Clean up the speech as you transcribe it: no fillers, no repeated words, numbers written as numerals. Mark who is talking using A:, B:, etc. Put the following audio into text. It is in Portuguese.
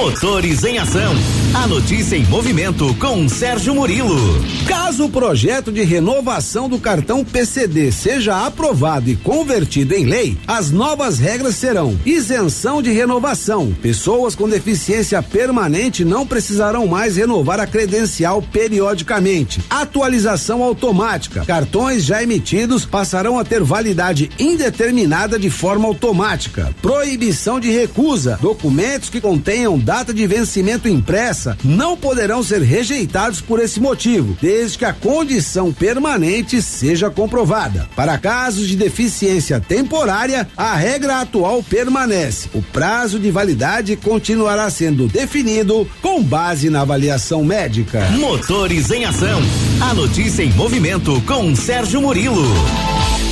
A: Motores em Ação. A notícia em movimento com Sérgio Murilo.
B: Caso o projeto de renovação do cartão PCD seja aprovado e convertido em lei, as novas regras serão: isenção de renovação. Pessoas com deficiência permanente não precisarão mais renovar a credencial periodicamente. Atualização automática. Cartões já emitidos passarão a ter validade indeterminada de forma automática. Proibição de recusa. Documentos que contenham data de vencimento impressa não poderão ser rejeitados por esse motivo, desde que a condição permanente seja comprovada. Para casos de deficiência temporária, a regra atual permanece. O prazo de validade continuará sendo definido com base na avaliação médica.
A: Motores em Ação. A notícia em movimento com Sérgio Murilo.